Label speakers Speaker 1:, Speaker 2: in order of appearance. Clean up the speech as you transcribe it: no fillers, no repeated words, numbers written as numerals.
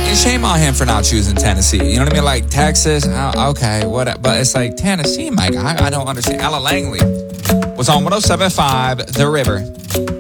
Speaker 1: shame on him for not choosing Tennessee. You know what I mean? Like Texas, okay, what? But it's like Tennessee, Mike. I don't understand. Ella Langley was on 107.5 The River.